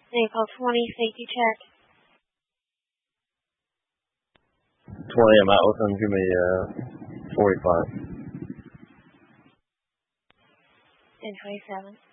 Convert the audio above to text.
Vehicle 20, safety check. 20, I'm out with them. Give me 45. And 27.